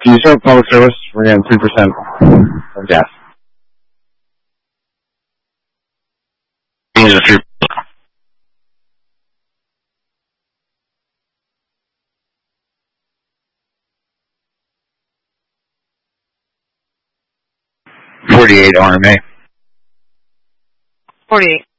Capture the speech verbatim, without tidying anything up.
Use your public service. We're getting three percent of gas. Use a three. Forty-eight R M A. Forty-eight.